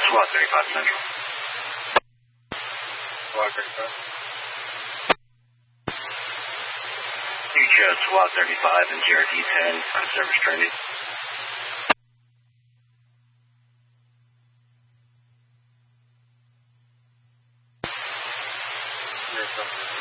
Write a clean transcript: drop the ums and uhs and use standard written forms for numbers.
SWAT 35 Central. SWAT 35. Reach SWAT 35 and GRT 10 on service training. Here's something.